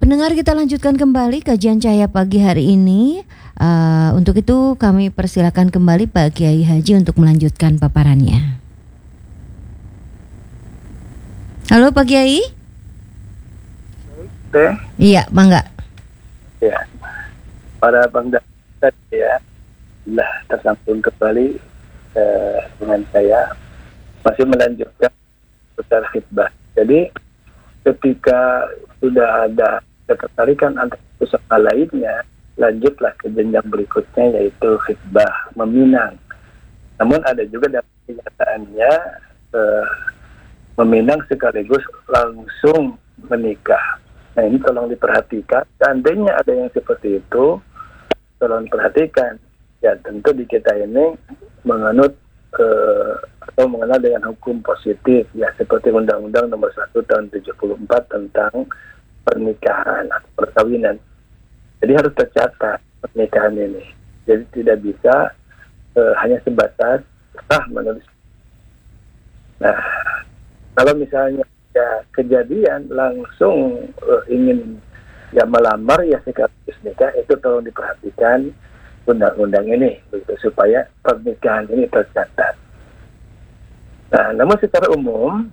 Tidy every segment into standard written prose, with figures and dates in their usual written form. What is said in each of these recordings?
pendengar, kita lanjutkan kembali kajian Cahaya Pagi hari ini. Untuk itu kami persilakan kembali Pak Kiai Haji untuk melanjutkan paparannya. Halo Pak Kiai. Iya, Bangga. Ya, para bangsa ya, lah tersambung kembali dengan saya masih melanjutkan putar khidbah. Jadi ketika sudah ada ketertarikan antara satu sama lainnya, lanjutlah ke jenjang berikutnya yaitu khidbah, meminang. Namun ada juga dalam kenyataannya meminang sekaligus langsung menikah. Nah ini tolong diperhatikan. Seandainya ada yang seperti itu, tolong perhatikan. Ya tentu di kita ini menganut atau mengenal dengan hukum positif, ya seperti Undang-Undang Nomor 1 Tahun 74 tentang pernikahan atau perkawinan. Jadi harus tercatat pernikahan ini. Jadi tidak bisa hanya sebatas sah menulis. Nah, kalau misalnya ya kejadian langsung ingin ya melamar ya sekaligus nikah, itu tolong diperhatikan undang-undang ini begitu supaya pernikahan ini tercatat. Nah, namun secara umum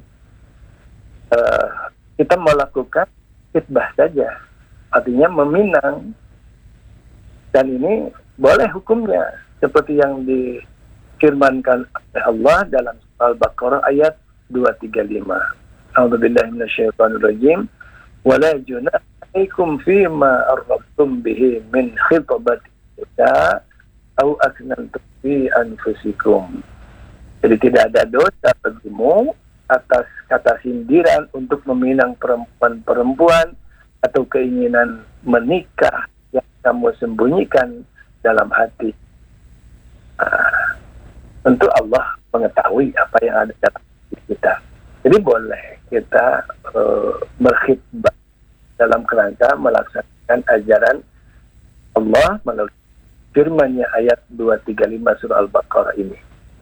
kita melakukan khidbah saja, artinya meminang, dan ini boleh hukumnya seperti yang difirmankan oleh Allah dalam surah Al-Baqarah ayat 235. A'udzubillahi minasyaitonirrajim. Wala junaha 'alaikum fima arrabtum bihi min khitbati nisa aw aknantum fi anfusikum. Jadi tidak ada dosa bagimu atas kata sindiran untuk meminang perempuan-perempuan atau keinginan menikah yang kamu sembunyikan dalam hati. Tentu Allah mengetahui apa yang ada dalam hati kita. Jadi boleh kita berkhidbah dalam kerangka melaksanakan ajaran Allah melalui firman-Nya ayat 235 surah Al-Baqarah ini.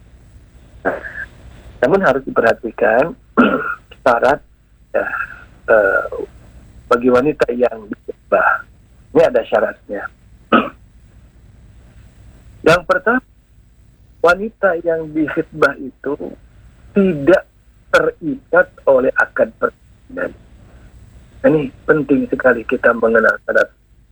Namun harus diperhatikan syarat bagi wanita yang berkhidbah. Ini ada syaratnya. Yang pertama, wanita yang dikhidbah itu tidak terikat oleh akad perkawinan. Ini penting sekali kita mengenal syarat.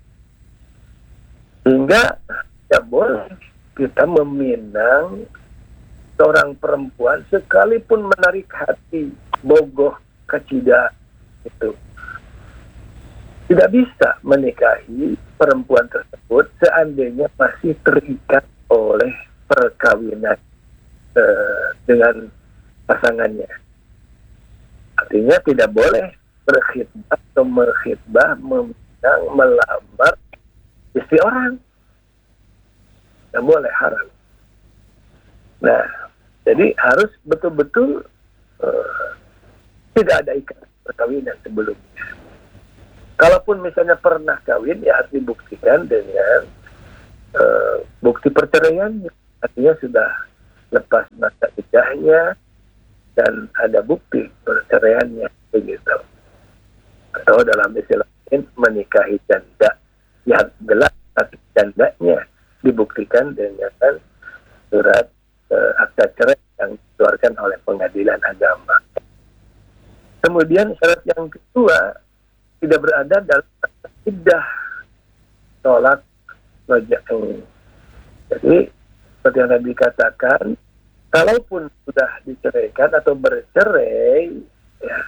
Sehingga tidak boleh kita meminang seorang perempuan sekalipun menarik hati, bogoh, kacida itu. Tidak bisa menikahi perempuan tersebut seandainya masih terikat oleh perkawinan dengan pasangannya. Artinya tidak boleh berkhidbah atau merkhidbah, meminang, melamar istri orang. Tidak boleh, haram. Nah, jadi harus betul-betul tidak ada ikatan perkawinan sebelumnya. Kalaupun misalnya pernah kawin, ya harus dibuktikan dengan bukti perceraiannya. Artinya sudah lepas masa iddahnya dan ada bukti perceraiannya, begitu. Atau dalam istilah lain menikahi janda yang gelap, tapi jandanya dibuktikan dengan surat akta cerai yang dikeluarkan oleh pengadilan agama. Kemudian syarat yang kedua, tidak berada dalam iddah sholat raja'in. Jadi seperti yang Nabi katakan, kalaupun sudah diceraikan atau bercerai, ya,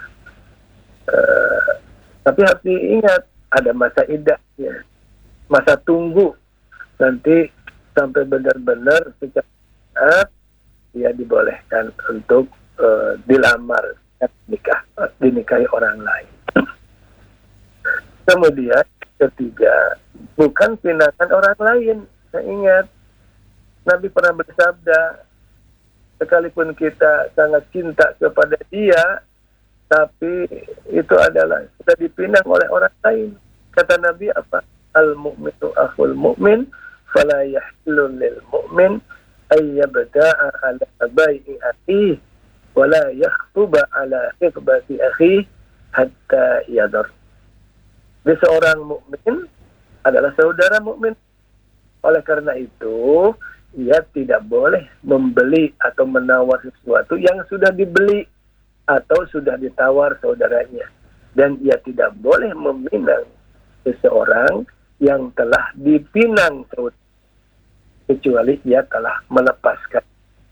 tapi harus diingat ada masa iddahnya, masa tunggu nanti sampai benar-benar secara dia dibolehkan untuk dilamar, dinikahi orang lain. Kemudian ketiga, bukan pinangan orang lain. Saya ingat Nabi pernah bersabda, sekalipun kita sangat cinta kepada dia, tapi itu adalah sudah dipinang oleh orang lain. Kata Nabi apa? Al-mu'minu akhul mu'min, fala yahillu lil mu'min ayyabda'a ala bai'i akhihi, wala yakhtuba ala ikhbati akhihi hatta yadar. Di seorang mukmin adalah saudara mukmin. Oleh karena itu, ia tidak boleh membeli atau menawar sesuatu yang sudah dibeli atau sudah ditawar saudaranya. Dan ia tidak boleh meminang seseorang yang telah dipinang kecuali ia telah melepaskan.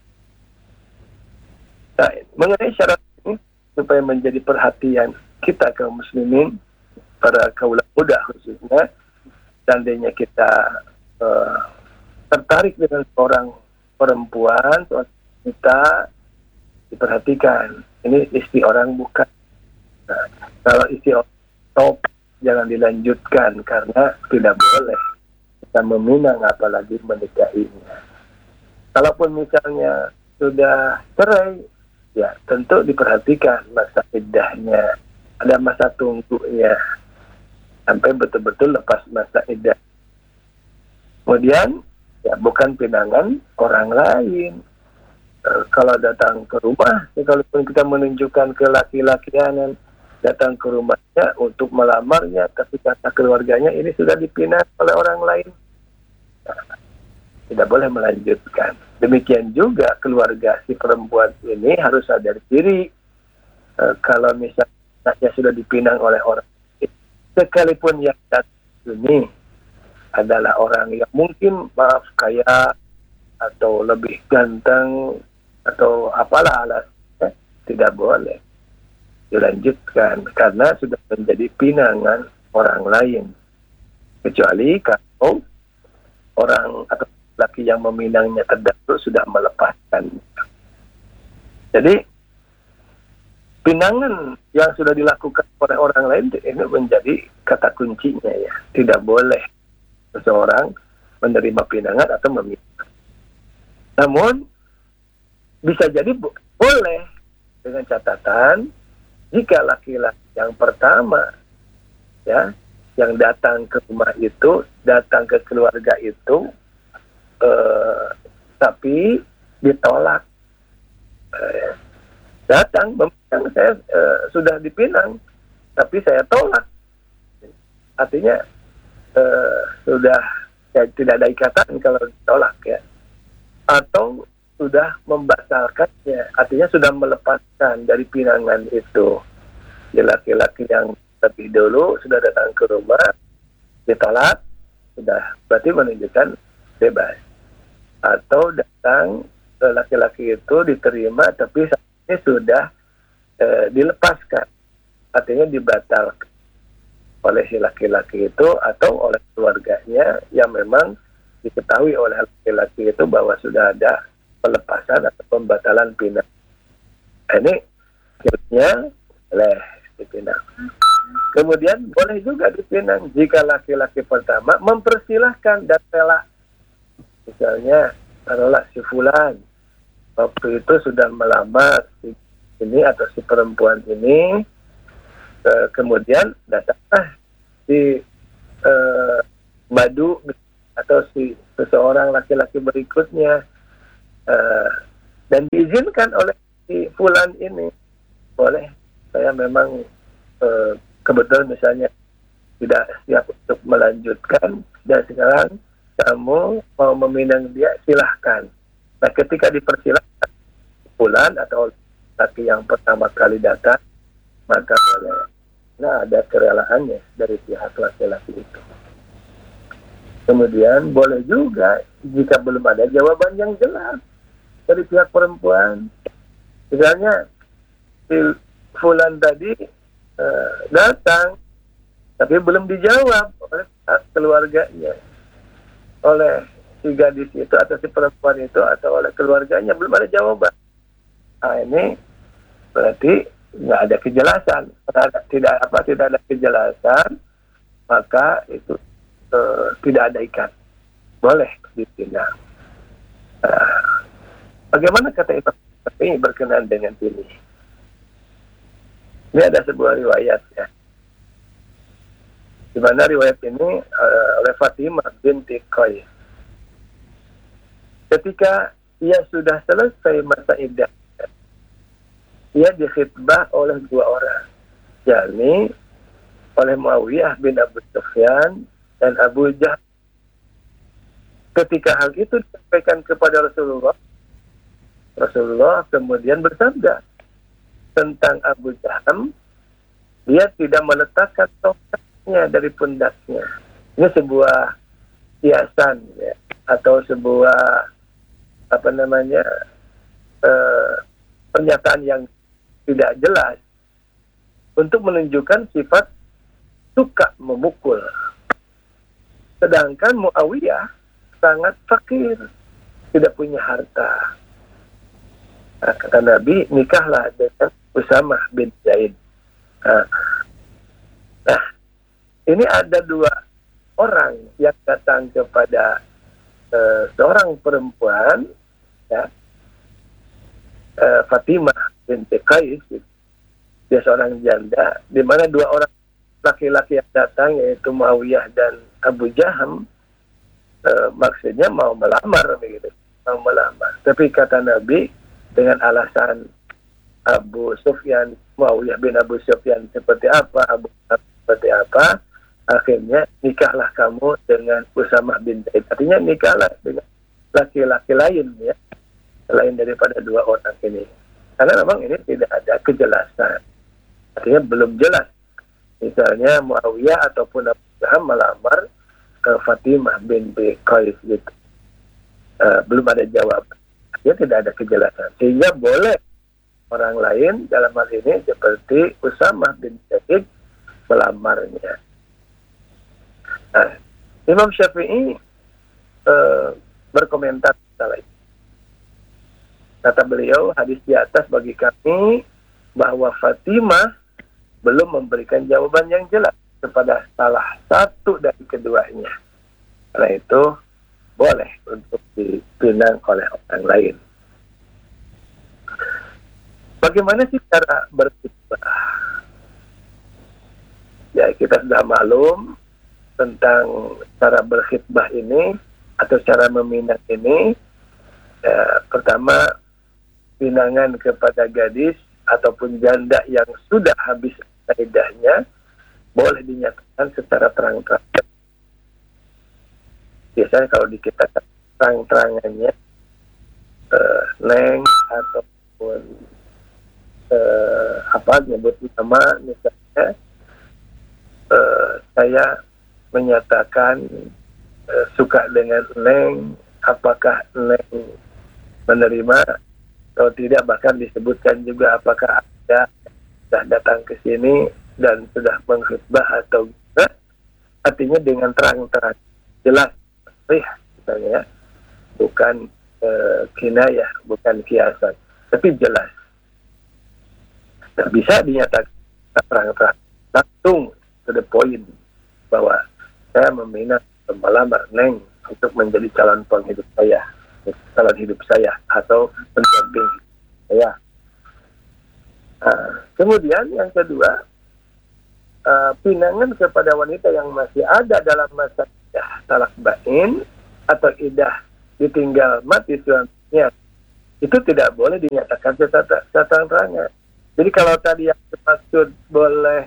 Nah, mengenai syarat ini supaya menjadi perhatian kita kaum muslimin, para kaula muda khususnya, seandainya kita tertarik dengan seorang perempuan, kita diperhatikan. Ini istri orang bukan. Nah, kalau istri orang top, jangan dilanjutkan karena tidak boleh kita meminang apalagi menikahinya. Kalaupun misalnya sudah cerai, ya tentu diperhatikan masa iddahnya, ada masa tunggunya sampai betul-betul lepas masa iddah. Kemudian ya bukan pinangan orang lain. Kalau datang ke rumah, sekalipun kita menunjukkan ke laki-laki yang datang ke rumahnya untuk melamarnya, tapi kata keluarganya ini sudah dipinang oleh orang lain, tidak boleh melanjutkan. Demikian juga keluarga si perempuan ini harus sadar diri. Kalau misalnya sudah dipinang oleh orang lain, sekalipun yang datang ini adalah orang yang mungkin kaya atau lebih ganteng atau apalah alasnya, tidak boleh dilanjutkan karena sudah menjadi pinangan orang lain, kecuali kalau orang atau laki yang meminangnya terdahulu sudah melepaskan. Jadi pinangan yang sudah dilakukan oleh orang lain ini menjadi kata kuncinya, ya. Tidak boleh seseorang menerima pinangan atau meminang. Namun bisa jadi boleh dengan catatan jika laki-laki yang pertama, ya, yang datang ke rumah itu, datang ke keluarga itu, tapi ditolak. Datang, saya sudah dipinang, tapi saya tolak. Artinya sudah tidak ada ikatan kalau ditolak, ya. Atau sudah membatalkannya, artinya sudah melepaskan dari pinangan itu. Ya, laki-laki yang lebih dulu sudah datang ke rumah, ditolak, sudah berarti menunjukkan bebas. Atau datang laki-laki itu diterima, tapi saat ini sudah dilepaskan, artinya dibatalkan oleh si laki-laki itu atau oleh keluarganya yang memang diketahui oleh laki-laki itu bahwa sudah ada pelepasan atau pembatalan pinang. Ini akhirnya boleh dipinang. Kemudian boleh juga dipinang jika laki-laki pertama mempersilahkan dan rela. Misalnya, taruhlah si fulan waktu itu sudah melamar si ini atau si perempuan ini, kemudian datanglah si madu atau si seseorang laki-laki berikutnya, dan diizinkan oleh si fulan ini, boleh, saya memang kebetulan misalnya tidak siap untuk melanjutkan dan sekarang kamu mau meminang dia, silahkan. Nah, ketika dipersilahkan fulan atau laki yang pertama kali datang, maka boleh. Nah, ada kerelaannya dari pihak laki-laki itu. Kemudian boleh juga jika belum ada jawaban yang jelas dari pihak perempuan. Misalnya si fulan tadi datang, tapi belum dijawab oleh keluarganya, oleh si gadis itu atau si perempuan itu atau oleh keluarganya, belum ada jawaban. Nah, ini berarti nggak ada kejelasan. Tidak ada kejelasan, maka itu tidak ada ikat, boleh dipinang. Bagaimana kata Imam Syafi'i berkenaan dengan ini? Ini ada sebuah riwayat, ya, di mana riwayat ini oleh Fatimah binti Qais. Ketika ia sudah selesai masa iddah, ia dikhitbah oleh dua orang, yakni oleh Muawiyah bin Abu Sufyan dan Abu Jahal. Ketika hal itu disampaikan kepada Rasulullah, Rasulullah kemudian bersabda tentang Abu Jahal, dia tidak meletakkan tongkatnya dari pundaknya. Ini sebuah kiasan, ya, atau sebuah pernyataan yang tidak jelas untuk menunjukkan sifat suka memukul. Sedangkan Muawiyah sangat fakir, tidak punya harta. Nah, kata Nabi, nikahlah dengan Usamah bin Zaid. Nah, ini ada dua orang yang datang kepada seorang perempuan, ya, Fatimah binti Qais. Dia seorang janda, di mana dua orang laki-laki yang datang, yaitu Muawiyah dan Abu Jaham, maksudnya mau melamar, begitu, mau melamar. Tapi kata Nabi, dengan alasan Abu Sufyan, Muawiyah bin Abu Sufyan seperti apa, Abu Jaham seperti apa, akhirnya nikahlah kamu dengan Usamah bin Zaid. Artinya nikahlah dengan laki-laki lain, ya, selain daripada dua orang ini. Karena memang ini tidak ada kejelasan. Artinya belum jelas. Misalnya Muawiyah ataupun Abu Jaham melamar Fatimah binti Qais gitu. Belum ada jawaban. Artinya tidak ada kejelasan. Sehingga boleh orang lain dalam hal ini seperti Usamah bin Zaid melamarnya. Nah, Imam Syafi'i berkomentar masalah itu. Kata beliau, hadis di atas bagi kami bahwa Fatimah belum memberikan jawaban yang jelas kepada salah satu dari keduanya. Karena itu boleh untuk dipinang oleh orang lain. Bagaimana sih cara berkhitbah? Ya, kita sudah maklum tentang cara berkhitbah ini atau cara meminang ini. Ya, pertama, pinangan kepada gadis ataupun janda yang sudah habis iddahnya boleh dinyatakan secara terang-terangan. Biasanya kalau di kita terang-terangannya Neng ataupun nyebut nama, misalnya saya menyatakan suka dengan Neng, apakah Neng menerima atau tidak, bahkan disebutkan juga apakah Anda sudah datang ke sini dan sudah mengkhutbah atau tidak. Artinya dengan terang-terang, jelas, misalnya, bukan kinayah, bukan kiasan, tapi jelas. Nah, bisa dinyatakan terang-terang, langsung to the point, bahwa saya meminat melamar Neng untuk menjadi calon penghidup saya, calon hidup saya, atau pendamping saya. Kemudian yang kedua, pinangan kepada wanita yang masih ada dalam masa idah talak bain atau idah ditinggal mati suaminya, itu tidak boleh dinyatakan secara terang-terangan. Jadi kalau tadi yang dimaksud boleh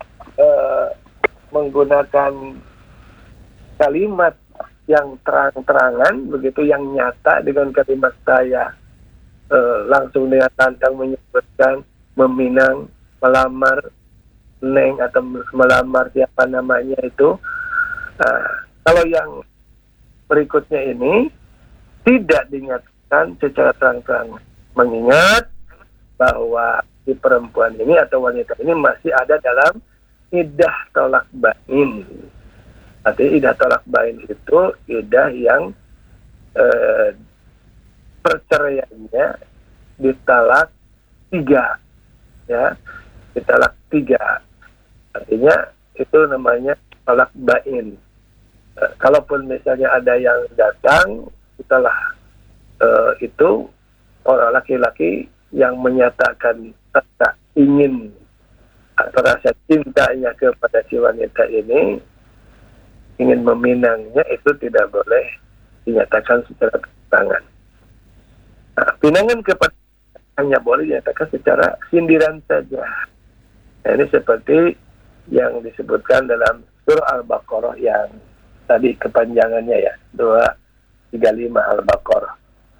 menggunakan kalimat yang terang-terangan, begitu, yang nyata, dengan kalimat saya langsung dengan lantang menyebutkan meminang, melamar Neng atau melamar siapa namanya itu. Kalau yang berikutnya ini tidak dinyatakan secara terang-terangan, mengingat bahwa si perempuan ini atau wanita ini masih ada dalam idah tolak bain. Artinya idah tolak bain itu idah yang perceraiannya ditalak 3, ya, ditalak 3. Artinya itu namanya tolak bain. Kalaupun misalnya ada yang datang setelah itu, orang laki-laki yang menyatakan rasa ingin atau rasa cintanya kepada si wanita ini, ingin meminangnya, itu tidak boleh dinyatakan secara tangan. Nah, pinangan kepada hanya boleh dinyatakan secara sindiran saja. Nah, ini seperti yang disebutkan dalam surah Al-Baqarah yang tadi kepanjangannya ya 235 Al-Baqarah.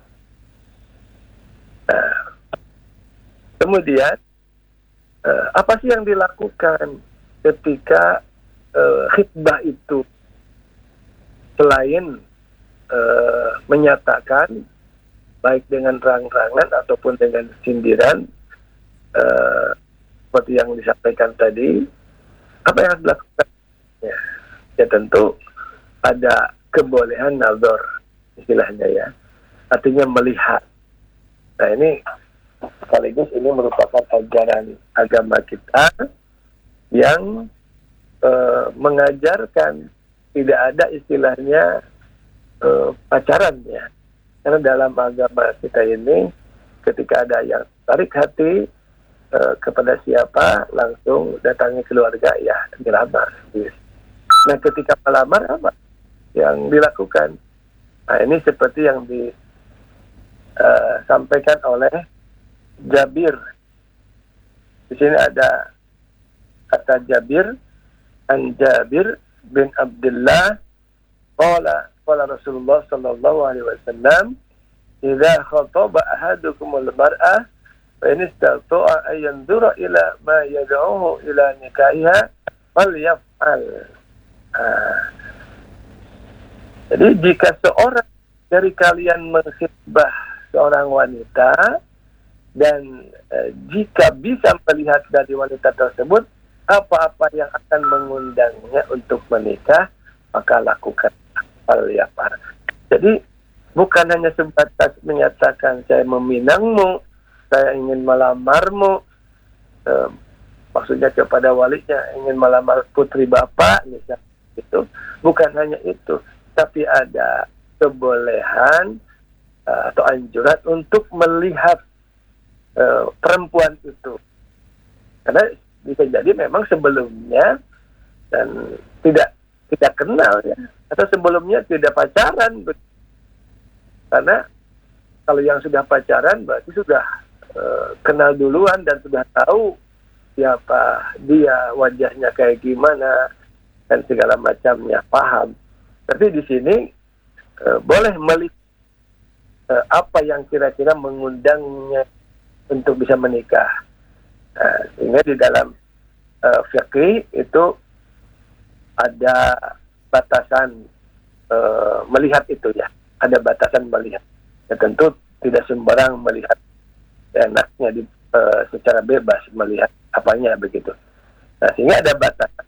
Nah, kemudian apa sih yang dilakukan ketika khitbah itu selain menyatakan baik dengan terang-terangan ataupun dengan sindiran seperti yang disampaikan tadi, apa yang harus dilakukan? Ya tentu ada kebolehan nazar istilahnya ya, artinya melihat. Nah ini sekaligus ini merupakan ajaran agama kita yang mengajarkan tidak ada istilahnya pacaran ya. Karena dalam agama kita ini ketika ada yang tarik hati kepada siapa langsung datangi keluarga ya dilamar. Nah ketika melamar apa yang dilakukan? Nah ini seperti yang disampaikan oleh Jabir. Di sini ada kata Jabir, an Jabir bin Abdullah qala Rasulullah sallallahu alaihi wasallam idza khataba ahadukumul mar'ah fa in istata'a an yanzura ila ma yad'uhu ila nikahiha falyaf'al. Jadi jika seorang dari kalian mengkhitbah seorang wanita dan jika bisa melihat dari wanita tersebut apa-apa yang akan mengundangnya untuk menikah, maka lakukan hal yang parah. Jadi bukan hanya sebatas menyatakan saya meminangmu, saya ingin melamarmu, maksudnya kepada walinya ingin melamar putri bapak, misalnya itu. Bukan hanya itu, tapi ada kebolehan atau anjuran untuk melihat perempuan itu. Karena bisa jadi memang sebelumnya dan tidak kenal ya, atau sebelumnya tidak pacaran. Karena kalau yang sudah pacaran berarti sudah kenal duluan dan sudah tahu siapa dia, wajahnya kayak gimana dan segala macamnya, paham. Tapi di sini boleh melihat apa yang kira-kira mengundangnya untuk bisa menikah. Sehingga di dalam fikih itu ada batasan melihat itu ya, ada batasan melihat. Ya, tentu tidak sembarang melihat enaknya secara bebas melihat apanya begitu. Nah, sehingga ada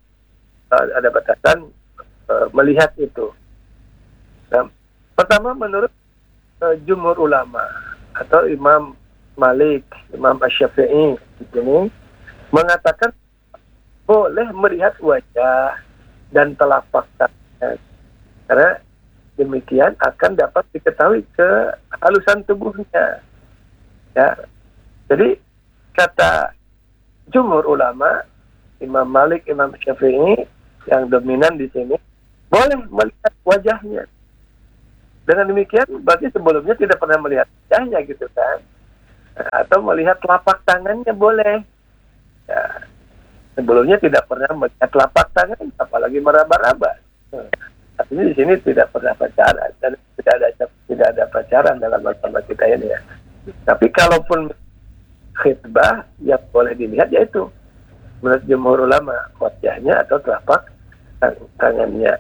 batasan melihat itu. Nah, pertama menurut jumhur ulama atau Imam Malik, Imam Asy-Syafi'i di sini mengatakan boleh melihat wajah dan telapak tangan, karena demikian akan dapat diketahui kehalusan tubuhnya. Ya, jadi kata jumhur ulama, Imam Malik, Imam Syafi'i yang dominan di sini boleh melihat wajahnya. Dengan demikian berarti sebelumnya tidak pernah melihat wajahnya gitu kan. Atau melihat telapak tangannya boleh. Ya, sebelumnya tidak pernah melihat telapak tangan, apalagi meraba-raba. Artinya di sini tidak pernah pacaran dan tidak ada pacaran dalam agama kita ini ya. Tapi kalaupun khitbah yang boleh dilihat yaitu menurut jumhur ulama wajahnya atau telapak tangannya.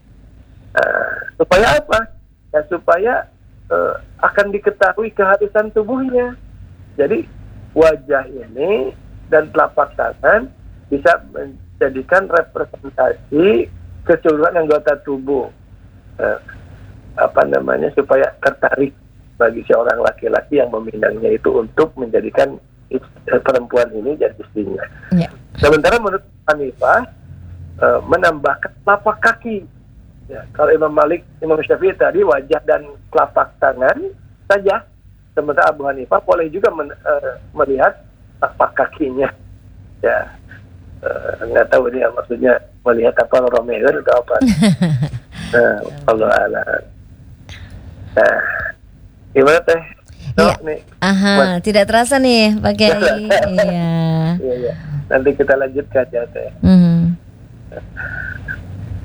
Supaya apa? Ya supaya akan diketahui keharusan tubuhnya. Jadi wajah ini dan telapak tangan bisa menjadikan representasi keseluruhan anggota tubuh, supaya tertarik bagi seorang laki-laki yang meminangnya itu untuk menjadikan perempuan ini jadi istrinya. Yeah. Sementara menurut Hanifah menambahkan telapak kaki. Ya, kalau Imam Malik, Imam Syafi'i tadi wajah dan telapak tangan saja. Sementara Abu Hanifah boleh juga melihat telapak kakinya. Ya, nggak tahu ini maksudnya melihat apa, Romeo atau apa. Allah Allah. Nah, gimana teh? Ya. Tidak terasa nih Pak Kiai. Iya. Iya. Nanti kita lanjutkan ya teh.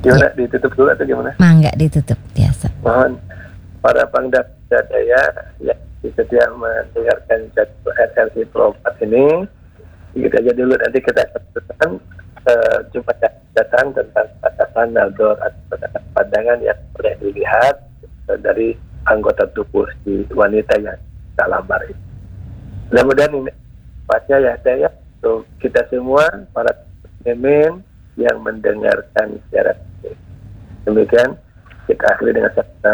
Gimana, ditutup dulu atau gimana? Mangga ditutup biasa. Mohon para pangdam daya yang setia mendengarkan RRC Pro 4 ini, kita aja dulu, nanti kita akan jumpa datang tentang batasan naldor atau pandangan yang boleh dilihat dari anggota tubuh si wanita yang kita lamar ini. Mudah-mudahan ini tempatnya ya saya untuk kita semua para pemimpin yang mendengarkan siaran ini. Demikian kita akhiri dengan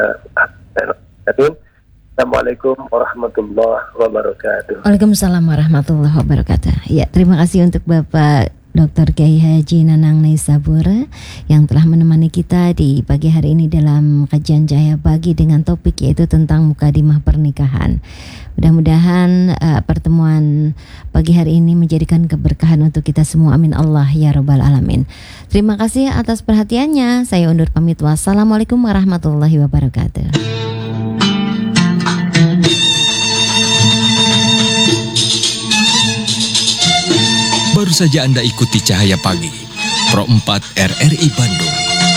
Assalamualaikum warahmatullahi wabarakatuh. Waalaikumsalam warahmatullahi wabarakatuh. Ya, terima kasih untuk Bapak Dr. Kiai Haji Nanang Naisabur yang telah menemani kita di pagi hari ini dalam kajian Cahaya Pagi dengan topik yaitu tentang mukadimah pernikahan. Mudah-mudahan pertemuan pagi hari ini menjadikan keberkahan untuk kita semua. Amin Allah ya rabbal alamin. Terima kasih atas perhatiannya. Saya undur pamit. Wassalamualaikum warahmatullahi wabarakatuh. Baru saja Anda ikuti Cahaya Pagi, Pro 4 RRI Bandung.